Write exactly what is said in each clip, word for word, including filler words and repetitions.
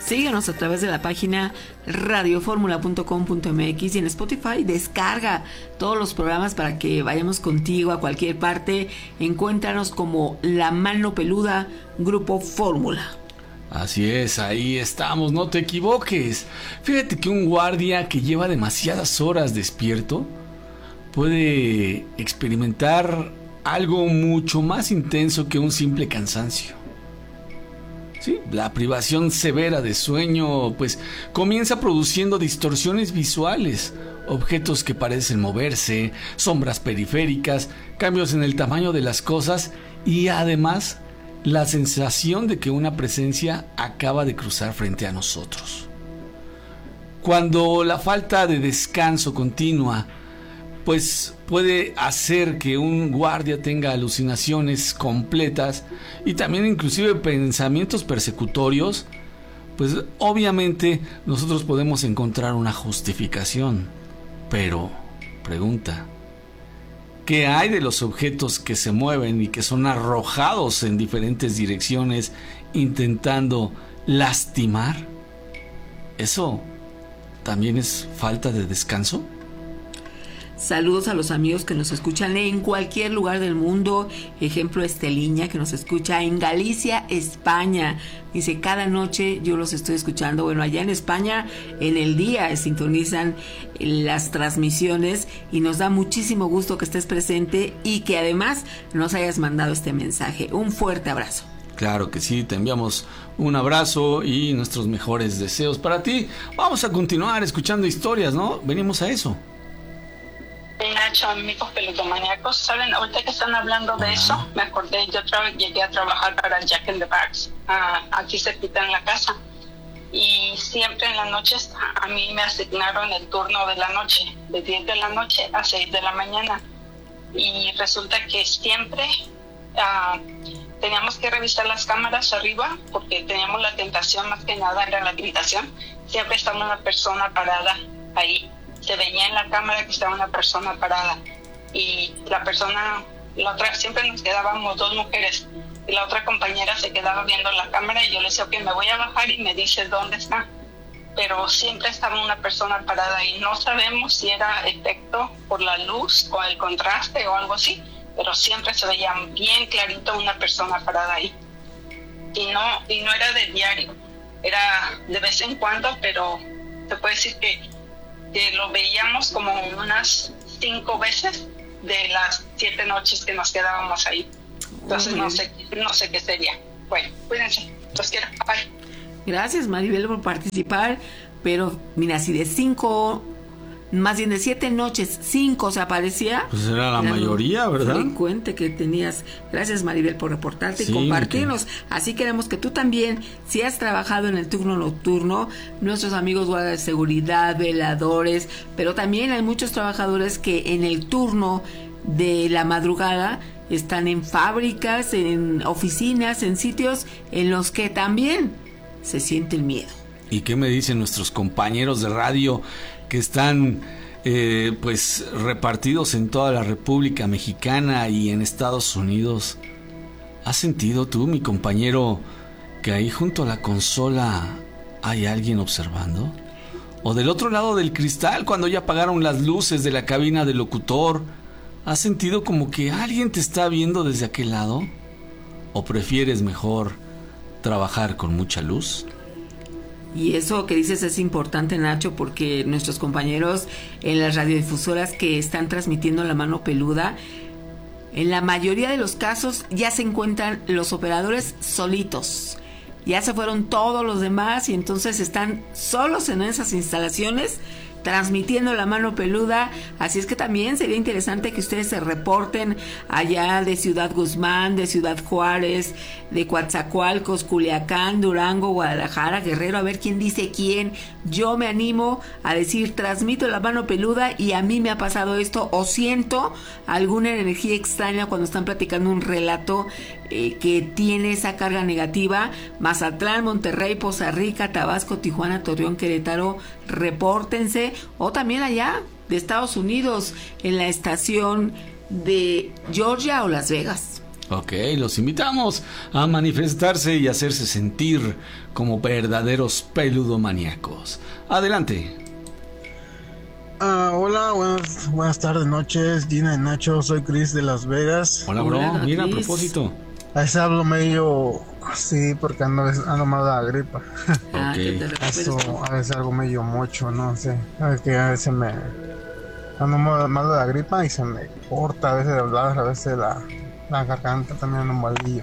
Síguenos a través de la página radioformula punto com punto m x y en Spotify descarga todos los programas para que vayamos contigo a cualquier parte. Encuéntranos como La Mano Peluda, Grupo Fórmula. Así es, ahí estamos, no te equivoques. Fíjate que un guardia que lleva demasiadas horas despierto puede experimentar algo mucho más intenso que un simple cansancio. Sí, la privación severa de sueño pues comienza produciendo distorsiones visuales, objetos que parecen moverse, sombras periféricas, cambios en el tamaño de las cosas y además la sensación de que una presencia acaba de cruzar frente a nosotros. Cuando la falta de descanso continua pues puede hacer que un guardia tenga alucinaciones completas y también inclusive pensamientos persecutorios, pues obviamente nosotros podemos encontrar una justificación. Pero, pregunta, ¿qué hay de los objetos que se mueven y que son arrojados en diferentes direcciones intentando lastimar? ¿Eso también es falta de descanso? Saludos a los amigos que nos escuchan en cualquier lugar del mundo. Ejemplo, Esteliña, que nos escucha en Galicia, España. Dice, cada noche yo los estoy escuchando. Bueno, allá en España, en el día, sintonizan las transmisiones y nos da muchísimo gusto que estés presente y que además nos hayas mandado este mensaje. Un fuerte abrazo. Claro que sí, te enviamos un abrazo y nuestros mejores deseos para ti. Vamos a continuar escuchando historias, ¿no? Venimos a eso. Nacho, amigos peludomaníacos, saben, ahorita que están hablando de eso, me acordé, yo tra- llegué a trabajar para Jack in the Box, uh, aquí cerquita en la casa, y siempre en las noches a mí me asignaron el turno de la noche, de diez de la noche a seis de la mañana, y resulta que siempre uh, teníamos que revisar las cámaras arriba, porque teníamos la tentación, más que nada era la gritación, siempre estaba una persona parada ahí. Se veía en la cámara que estaba una persona parada y la persona, la otra, siempre nos quedábamos dos mujeres y la otra compañera se quedaba viendo la cámara y yo le decía, ok, me voy a bajar y me dice dónde está, pero siempre estaba una persona parada y no sabemos si era efecto por la luz o el contraste o algo así, pero siempre se veía bien clarito una persona parada ahí y no, y no era de diario, era de vez en cuando, pero se puede decir que que lo veíamos como unas cinco veces de las siete noches que nos quedábamos ahí. Entonces no sé, no sé qué sería. Bueno, cuídense, los quiero. Bye. Gracias, Maribel, por participar. Pero mira, si de cinco, más bien de siete noches, cinco se aparecía, pues era la mayoría, ¿verdad? Frecuente que tenías. Gracias, Maribel, por reportarte sí, y compartirnos. Que... Así queremos que tú también, si has trabajado en el turno nocturno, nuestros amigos guardias de seguridad, veladores, pero también hay muchos trabajadores que en el turno de la madrugada están en fábricas, en oficinas, en sitios en los que también se siente el miedo. ¿Y qué me dicen nuestros compañeros de radio que están eh, pues repartidos en toda la República Mexicana y en Estados Unidos? ¿Has sentido tú, mi compañero, que ahí junto a la consola hay alguien observando? ¿O del otro lado del cristal, cuando ya apagaron las luces de la cabina del locutor, has sentido como que alguien te está viendo desde aquel lado? ¿O prefieres mejor trabajar con mucha luz? Y eso que dices es importante, Nacho, porque nuestros compañeros en las radiodifusoras que están transmitiendo La Mano Peluda, en la mayoría de los casos ya se encuentran los operadores solitos. Ya se fueron todos los demás y entonces están solos en esas instalaciones transmitiendo La Mano Peluda. Así es que también sería interesante que ustedes se reporten allá de Ciudad Guzmán, de Ciudad Juárez, de Coatzacoalcos, Culiacán, Durango, Guadalajara, Guerrero, a ver quién dice quién. Yo me animo a decir, transmito La Mano Peluda y a mí me ha pasado esto, o siento alguna energía extraña cuando están platicando un relato eh, que tiene esa carga negativa. Mazatlán, Monterrey, Poza Rica, Tabasco, Tijuana, Torreón, Querétaro, repórtense. O también allá de Estados Unidos, en la estación de Georgia o Las Vegas. Ok, los invitamos a manifestarse y hacerse sentir como verdaderos peludomaníacos. Adelante. Uh, hola, buenas, buenas tardes, noches, Gina y Nacho, soy Chris de Las Vegas. Hola, bro. Hola, Mira, a Chris. propósito. A veces hablo medio así porque ando, ando mal de la gripa. Ah, Ok. que te recuperes. Eso, a veces algo medio mocho, no sé. A veces que a veces me ando mal mal de la gripa y se me corta a veces hablar, a veces la, la garganta también ando malillo.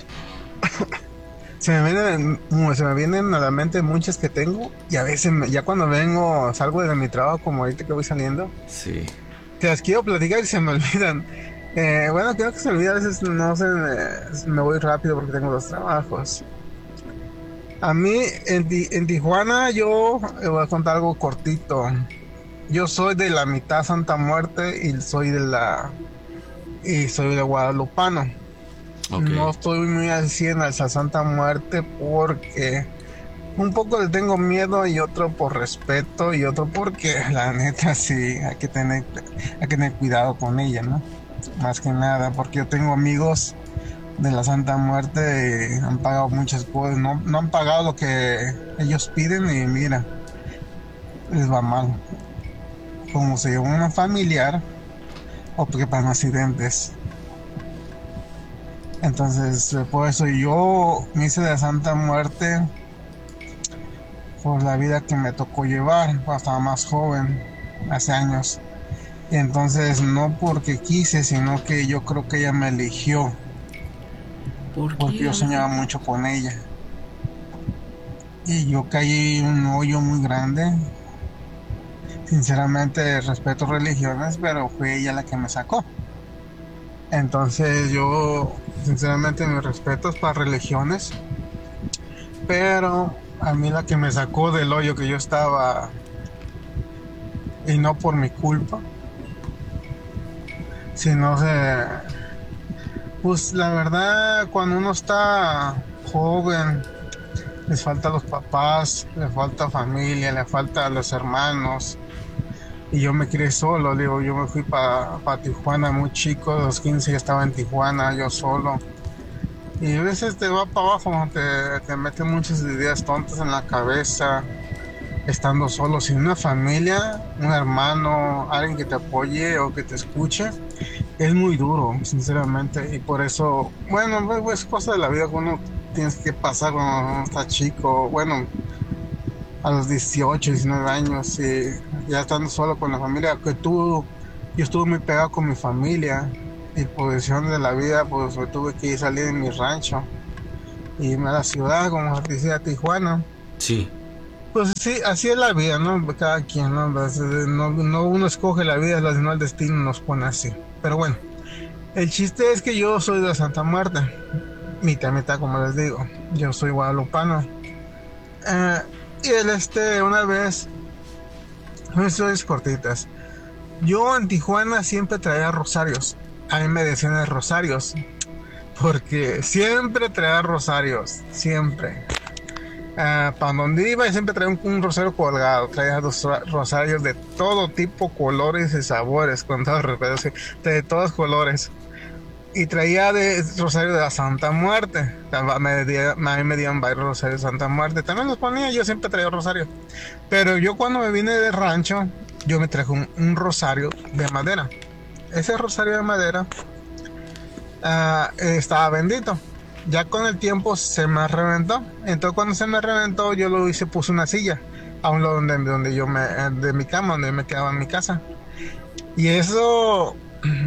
Se me vienen, se me vienen a la mente muchas que tengo y a veces me- ya cuando vengo, salgo de mi trabajo como ahorita que voy saliendo, Sí. te las quiero platicar y se me olvidan. Eh, bueno, creo que se me olvida, a veces no sé, me, me voy rápido porque tengo dos trabajos. A mí, en, Ti- en Tijuana, yo eh, voy a contar algo cortito. Yo soy de la mitad Santa Muerte y soy de la... y soy de Guadalupano. Ok. No estoy muy al cien al Santa Muerte porque un poco le tengo miedo y otro por respeto y otro porque la neta sí hay que tener hay que tener cuidado con ella, ¿no? Más que nada porque yo tengo amigos de la Santa Muerte y han pagado muchas cosas, no, no han pagado lo que ellos piden y mira, les va mal. Como se lleva una familiar o porque pasan accidentes. Entonces, por eso yo me hice de la Santa Muerte por la vida que me tocó llevar cuando estaba más joven, hace años. Y entonces, no porque quise, sino que yo creo que ella me eligió, ¿Por qué? porque yo soñaba mucho con ella. Y yo caí en un hoyo muy grande. Sinceramente, respeto religiones, pero fue ella la que me sacó. Entonces yo, sinceramente, mis respetos para religiones, pero a mí la que me sacó del hoyo que yo estaba, y no por mi culpa, sino se, pues la verdad, cuando uno está joven, les falta los papás, le falta familia, le falta los hermanos. Y yo me crié solo, digo, yo me fui para pa Tijuana muy chico, a los quince ya estaba en Tijuana, yo solo. Y a veces te va para abajo, te, te meten muchas ideas tontas en la cabeza, estando solo, sin una familia, un hermano, alguien que te apoye o que te escuche, es muy duro, sinceramente. Y por eso, bueno, pues es cosa de la vida que uno tiene que pasar cuando uno está chico, bueno, a los dieciocho, diecinueve años, y ya estando solo con la familia, que tú, yo estuve muy pegado con mi familia, y por decisión de la vida, pues me tuve que salir de mi rancho, y irme a la ciudad, como decía Tijuana. Sí. Pues sí, así es la vida, ¿no? Cada quien, ¿no? No, no uno escoge la vida, sino el destino nos pone así. Pero bueno, el chiste es que yo soy de Santa Muerte, mitad, mitad, como les digo, yo soy guadalupano. Eh, Y él, este, una vez, unas historias cortitas. Yo en Tijuana siempre traía rosarios. A mí me decían de rosarios. Porque siempre traía rosarios. Siempre. Uh, para donde iba, siempre traía un, un rosario colgado. Traía dos rosarios de todo tipo, colores y sabores. Con todo respeto, de todos colores. Y traía de rosario de la Santa Muerte. Me di, a mí me dieron varios rosarios de Santa Muerte. También los ponía, yo siempre traía rosario. Pero yo cuando me vine de rancho, yo me traje un, un rosario de madera. Ese rosario de madera uh, estaba bendito. Ya con el tiempo se me reventó. Entonces cuando se me reventó, yo lo hice, puse una silla a un lado donde, donde yo me, de mi cama, donde yo me quedaba en mi casa. Y eso...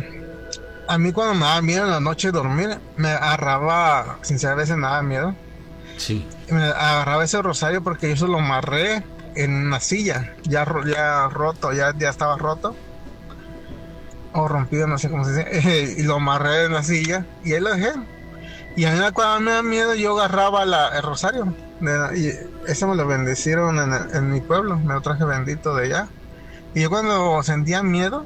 A mí cuando me daba miedo en la noche dormir, me agarraba, sinceramente a veces me daba miedo. Sí. Me agarraba ese rosario porque yo se lo amarré en una silla, ya, ya roto, ya, ya estaba roto. O rompido, no sé cómo se dice. Y lo amarré en la silla y ahí lo dejé. Y a mí cuando me da miedo yo agarraba la, el rosario. Y eso me lo bendecieron en, el, en mi pueblo, me lo traje bendito de allá. Y yo cuando sentía miedo,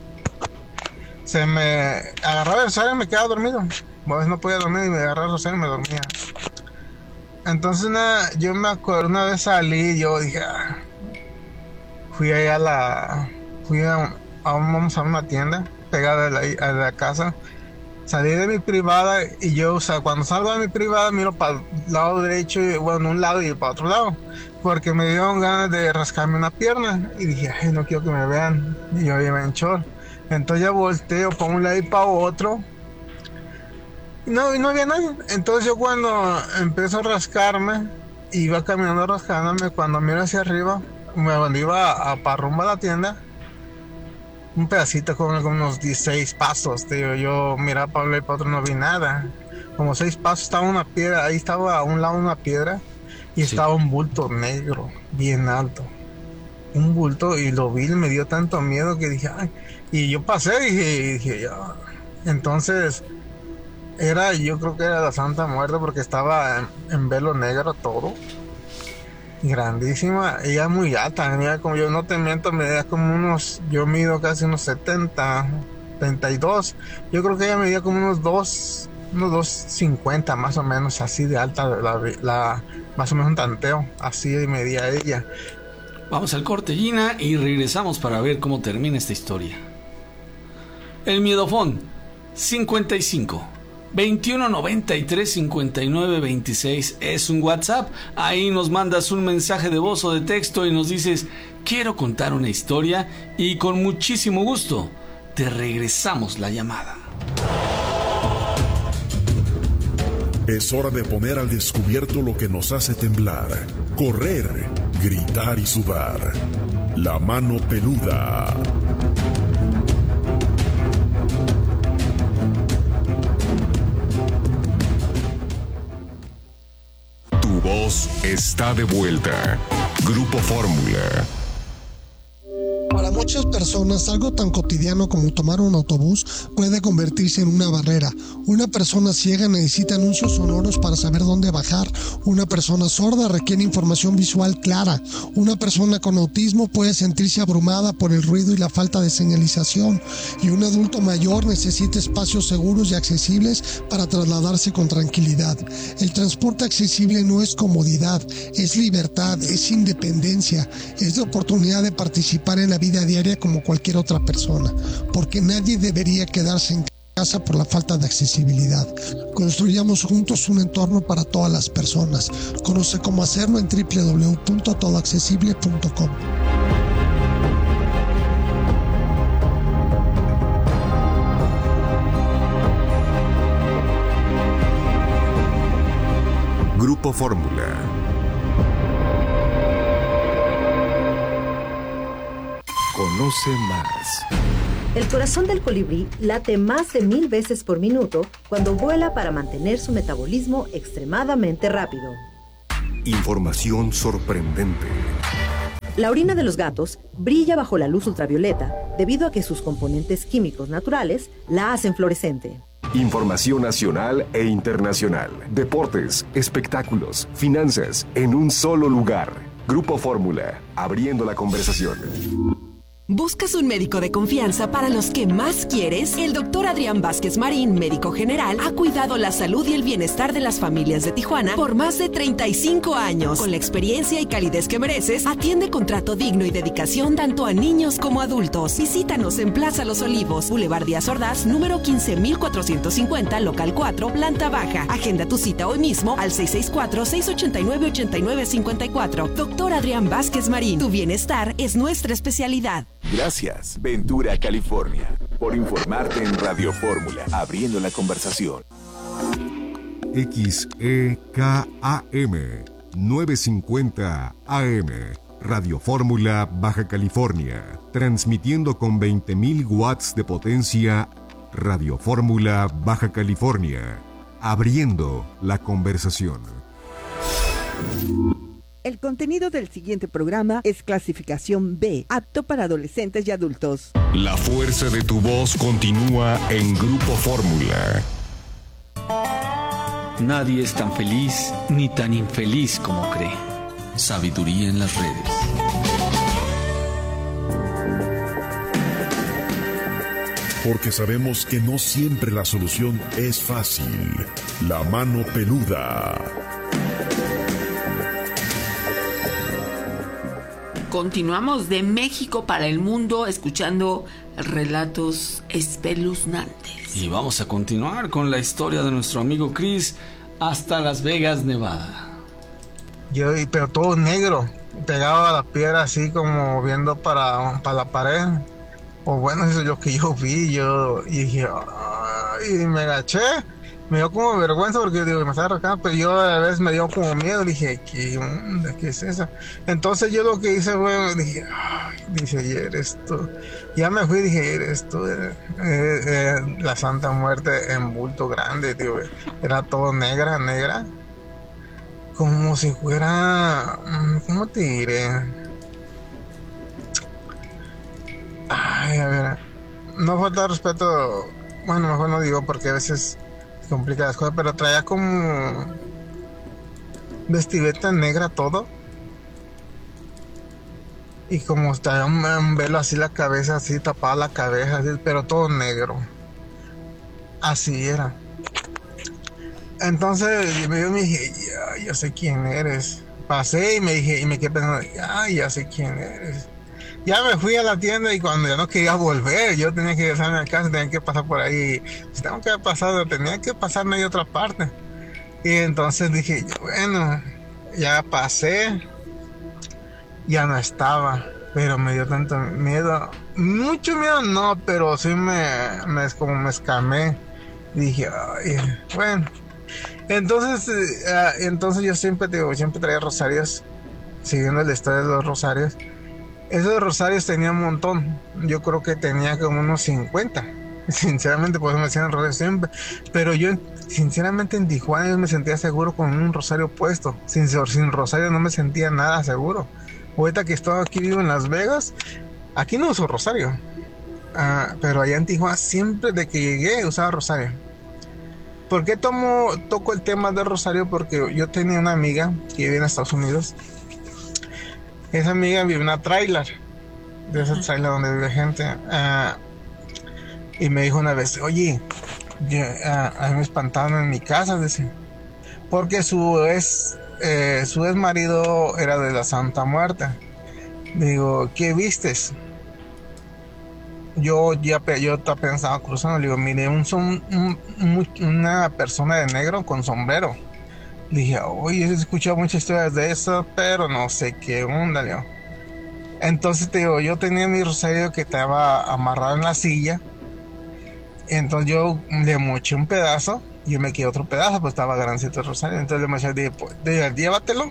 se me agarraba el rosario y me quedaba dormido. A veces no podía dormir y me agarraba el rosario y me dormía. Entonces una, yo me acuerdo, una vez salí y yo dije, ah, fui allá a la, fui a, a, vamos a una tienda pegada a la, a la casa. salí de mi privada y yo, o sea, cuando salgo de mi privada miro para el lado derecho, y, bueno, un lado y para otro lado, porque me dieron ganas de rascarme una pierna y dije, ay, no quiero que me vean, y yo iba en short. Entonces ya volteo para un lado y para otro, y no, y no había nadie. Entonces yo cuando empiezo a rascarme, iba caminando rascándome, cuando miro hacia arriba, cuando iba a, a para rumbo a la tienda, un pedacito como con unos dieciséis pasos, tío. Yo miraba para un lado y para otro, no vi nada. Como seis pasos, estaba una piedra, ahí estaba a un lado una piedra y sí. Estaba un bulto negro, bien alto. Un bulto, y lo vi y me dio tanto miedo que dije, ay. Y yo pasé y dije, y dije ya. Entonces, era, yo creo que era la Santa Muerte porque estaba en, en velo negro todo. Grandísima, ella muy alta, mira, como yo no te miento, medía como unos, yo mido casi unos setenta, setenta y dos, yo creo que ella medía como unos dos, unos dos cincuenta más o menos, así de alta, la, la, más o menos un tanteo, así medía ella. Vamos al corte, Gina, y regresamos para ver cómo termina esta historia. El miedofón, cincuenta y cinco veintiuno noventa y tres cincuenta y nueve veintiséis es un WhatsApp. Ahí nos mandas un mensaje de voz o de texto y nos dices, quiero contar una historia, y con muchísimo gusto te regresamos la llamada. Es hora de poner al descubierto lo que nos hace temblar, correr, gritar y sudar. La mano peluda. Tu voz está de vuelta. Grupo Fórmula. Para muchas personas, algo tan cotidiano como tomar un autobús puede convertirse en una barrera. Una persona ciega necesita anuncios sonoros para saber dónde bajar. Una persona sorda requiere información visual clara. Una persona con autismo puede sentirse abrumada por el ruido y la falta de señalización. Y un adulto mayor necesita espacios seguros y accesibles para trasladarse con tranquilidad. El transporte accesible no es comodidad, es libertad, es independencia, es la oportunidad de participar en la vida diaria como cualquier otra persona, porque nadie debería quedarse en casa por la falta de accesibilidad. Construyamos juntos un entorno para todas las personas. Conoce cómo hacerlo en doble u doble u doble u punto todo accesible punto com. Grupo Fórmula. Conoce más. El corazón del colibrí late más de mil veces por minuto cuando vuela para mantener su metabolismo extremadamente rápido. Información sorprendente. La orina de los gatos brilla bajo la luz ultravioleta debido a que sus componentes químicos naturales la hacen fluorescente. Información nacional e internacional. Deportes, espectáculos, finanzas, en un solo lugar. Grupo Fórmula, abriendo la conversación. ¿Buscas un médico de confianza para los que más quieres? El doctor Adrián Vázquez Marín, médico general, ha cuidado la salud y el bienestar de las familias de Tijuana por más de treinta y cinco años. Con la experiencia y calidez que mereces, atiende con trato digno y dedicación tanto a niños como adultos. Visítanos en Plaza Los Olivos, Boulevard Díaz Ordaz, número quince mil cuatrocientos cincuenta, local cuatro, planta baja. Agenda tu cita hoy mismo al seis seis cuatro, seis ocho nueve, ocho nueve cinco cuatro. Doctor Adrián Vázquez Marín, tu bienestar es nuestra especialidad. Gracias, Ventura, California, por informarte en Radio Fórmula, abriendo la conversación. X E K A M novecientos cincuenta A M, Radio Fórmula, Baja California, transmitiendo con veinte mil watts de potencia. Radio Fórmula, Baja California, abriendo la conversación. El contenido del siguiente programa es clasificación B, apto para adolescentes y adultos. La fuerza de tu voz continúa en Grupo Fórmula. Nadie es tan feliz ni tan infeliz como cree. Sabiduría en las redes. Porque sabemos que no siempre la solución es fácil. La mano peluda. Continuamos de México para el mundo escuchando relatos espeluznantes. Y vamos a continuar con la historia de nuestro amigo Chris hasta Las Vegas, Nevada. Yo, pero todo negro, pegado a la piedra así como viendo para, para la pared. O bueno, eso es lo que yo vi, yo y dije, ay, y me agaché, me dio como vergüenza porque digo, me estaba arrancando, pero yo a la vez me dio como miedo, dije, ¿qué onda? ¿Qué es eso? Entonces yo lo que hice fue, dije, ay, dije, y eres tú. Ya me fui, dije, eres tú, eh, eh, la Santa Muerte en bulto grande, tío, era todo negra, negra, como si fuera, ¿cómo te diré? Ay, a ver, no falta respeto, bueno, mejor no digo porque a veces se complican las cosas, pero traía como vestimenta negra todo y como traía un, un velo así la cabeza, así tapada la cabeza, así, pero todo negro, así era. Entonces yo me dije, ya, ya sé quién eres. Pasé y me dije, y me quedé pensando, ya, ya sé quién eres. Ya me fui a la tienda y cuando ya no quería volver, yo tenía que regresarme a casa, tenía que pasar por ahí. Si tengo que pasar, tenía que pasarme de otra parte. Y entonces dije, bueno, ya pasé, ya no estaba, pero me dio tanto miedo. Mucho miedo no, pero sí me, me como me escamé. Dije, ay, bueno. Entonces, uh, entonces yo siempre, digo, siempre traía rosarios, siguiendo la historia de los rosarios. Esos rosarios tenía un montón. Yo creo que tenía como unos cincuenta. Sinceramente, pues me hacían rosarios siempre. Pero yo, sinceramente, en Tijuana yo me sentía seguro con un rosario puesto. Sin, sin rosario no me sentía nada seguro. Ahorita que estoy aquí vivo en Las Vegas, aquí no uso rosario. Uh, pero allá en Tijuana, siempre de que llegué, usaba rosario. ¿Por qué tomo, toco el tema del rosario? Porque yo tenía una amiga que vivía en Estados Unidos. Esa amiga vive en una trailer, de esa trailer donde vive gente, uh, y me dijo una vez, oye, yo, uh, a mí me espantaron en mi casa, dice, porque su ex, eh, su ex marido era de la Santa Muerte. Digo, ¿qué vistes? Yo ya yo estaba pensando cruzando, le digo, mire, un, un, un, una persona de negro con sombrero. Dije, oye, he escuchado muchas historias de eso, pero no sé qué onda, Leo. Entonces te digo, yo tenía mi rosario que estaba amarrado en la silla. Entonces yo le moché un pedazo y yo me quedé otro pedazo, pues estaba grandecito el rosario. Entonces le moché, dije, pues, dije, llévatelo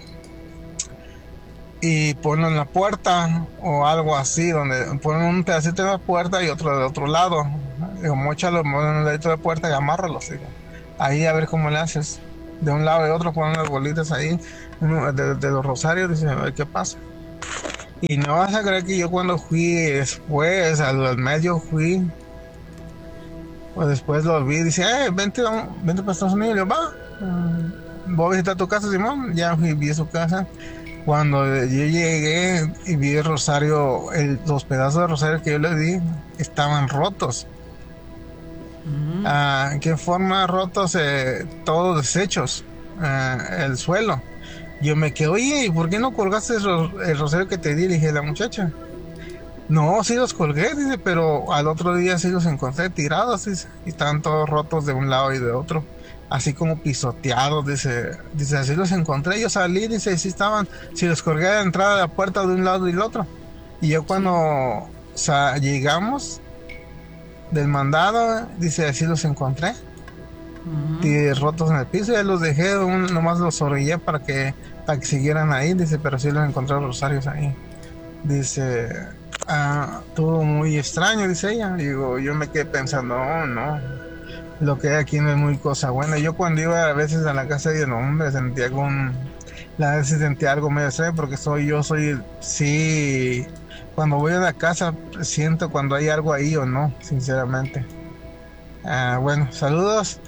y ponlo en la puerta o algo así, donde ponen un pedacito en la puerta y otro del otro lado. Digo, móchalo, ponlo en el ladito de la puerta y amárralo. Digo. Ahí a ver cómo le haces. De un lado y otro ponen las bolitas ahí de, de los rosarios, dice, a ver qué pasa. Y no vas a creer que yo cuando fui después, al, al mes yo fui, pues después lo vi, dice, eh, vente, vente para Estados Unidos, y yo, va, uh, voy a visitar tu casa, Simón. Ya fui, vi su casa. Cuando yo llegué y vi el rosario, el, los pedazos de rosario que yo le di estaban rotos. Uh, ¿En qué forma rotos? Eh, todos deshechos, uh, el suelo. Yo me quedé, oye, ¿y por qué no colgaste el, el rosario que te di? Le dije a la muchacha. No, sí los colgué, dice, pero al otro día sí los encontré tirados, dice, y estaban todos rotos de un lado y de otro, así como pisoteados, dice, dice, así los encontré. Yo salí, dice, sí estaban, si los colgué a la entrada de la puerta de un lado y del otro. Y yo cuando, o sea, llegamos del mandado, dice, así los encontré, uh-huh. y rotos en el piso, ya los dejé, un, nomás los orillé para que, para que siguieran ahí, dice, pero sí los encontré los rosarios ahí. Dice, ah, todo muy extraño, dice ella. Digo, yo me quedé pensando, no, no, lo que hay aquí no es muy cosa buena. Yo cuando iba a veces a la casa de un hombre sentía con, la vez sentía algo medio extraño, porque soy, yo soy, sí, cuando voy a la casa siento cuando hay algo ahí o no, sinceramente. Ah, bueno, saludos.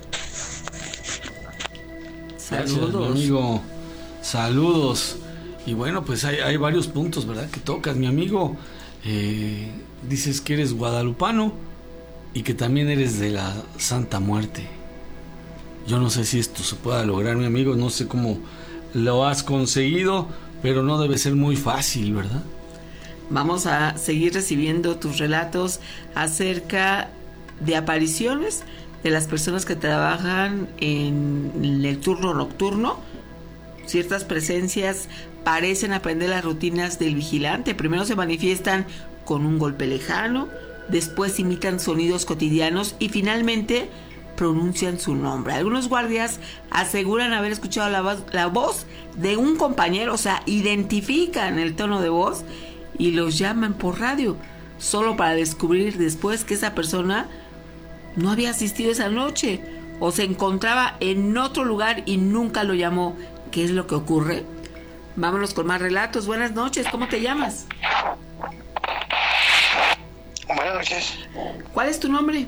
Saludos, amigo. Saludos. Y bueno, pues hay, hay varios puntos, ¿verdad?, que tocas, mi amigo. Eh, dices que eres guadalupano y que también eres de la Santa Muerte. Yo no sé si esto se pueda lograr, mi amigo. No sé cómo lo has conseguido, pero no debe ser muy fácil, ¿verdad? Vamos a seguir recibiendo tus relatos acerca de apariciones de las personas que trabajan en el turno nocturno. Ciertas presencias parecen aprender las rutinas del vigilante. Primero se manifiestan con un golpe lejano, después imitan sonidos cotidianos y finalmente pronuncian su nombre. Algunos guardias aseguran haber escuchado la voz, la voz de un compañero, o sea, identifican el tono de voz y los llaman por radio, solo para descubrir después que esa persona no había asistido esa noche o se encontraba en otro lugar y nunca lo llamó. ¿Qué es lo que ocurre? Vámonos con más relatos. Buenas noches, ¿cómo te llamas? Buenas noches. ¿Cuál es tu nombre?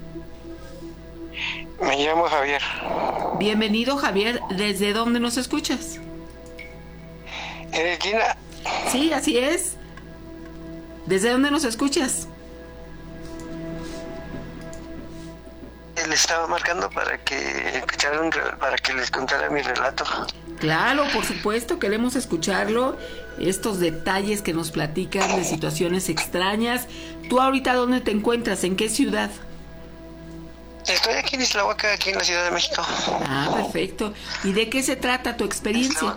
Me llamo Javier. Bienvenido, Javier. ¿Desde dónde nos escuchas? ¿En el Quina? Sí, así es. ¿Desde dónde nos escuchas? Le estaba marcando para que escucharan, para que les contara mi relato. Claro, por supuesto, queremos escucharlo. Estos detalles que nos platican de situaciones extrañas. ¿Tú ahorita dónde te encuentras? ¿En qué ciudad? Estoy aquí en Islahuaca, aquí en la Ciudad de México. Ah, perfecto. ¿Y de qué se trata tu experiencia?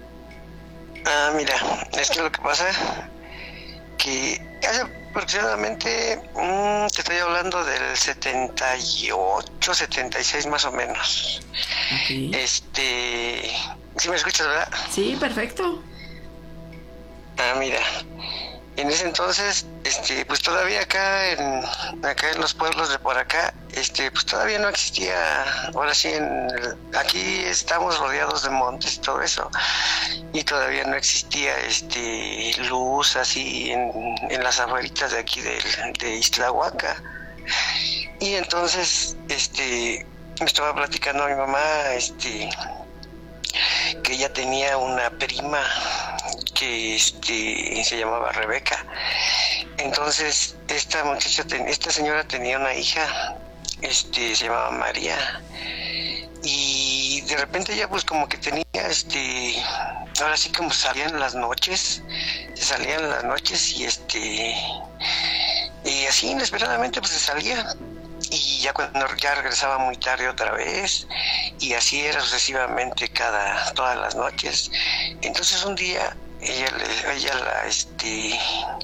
Ah, mira, es que lo que pasa que hace aproximadamente, mmm, te estoy hablando del setenta y ocho, setenta y seis más o menos. Okay. Este, ¿sí me escuchas, verdad? Sí, perfecto. Ah, mira, en ese entonces, este, pues todavía acá en, acá en los pueblos de por acá, este, pues todavía no existía, ahora sí, en el, aquí estamos rodeados de montes y todo eso, y todavía no existía, este, luz así en, en las afueritas de aquí de, de Islahuaca. Y entonces, este, me estaba platicando a mi mamá, este, que ella tenía una prima que este se llamaba Rebeca. Entonces esta muchacha, esta señora tenía una hija, este se llamaba María, y de repente ella pues como que tenía este, ahora sí como salían las noches, se salían las noches y este y así inesperadamente pues se salía. Y ya cuando ya regresaba muy tarde otra vez, y así era sucesivamente cada todas las noches. Entonces un día ella ella la este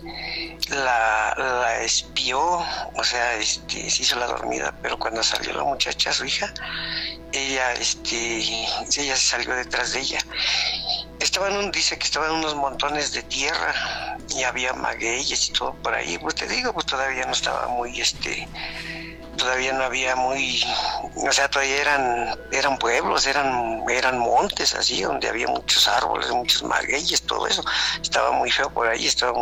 la, la espió, o sea, este se hizo la dormida, pero cuando salió la muchacha, su hija, ella este ella salió detrás de ella. Estaban un, dice que estaban unos montones de tierra y había magueyes y todo por ahí. Pues te digo, pues todavía no estaba muy este todavía no había muy, o sea, todavía eran eran pueblos, eran eran montes así, donde había muchos árboles, muchos magueyes, todo eso. Estaba muy feo por ahí, estaba muy